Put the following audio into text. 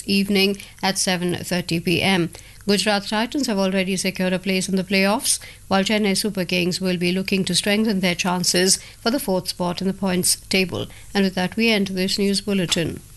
evening at 7:30 p.m. Gujarat Titans have already secured a place in the playoffs, while Chennai Super Kings will be looking to strengthen their chances for the fourth spot in the points table. And with that, we end this news bulletin.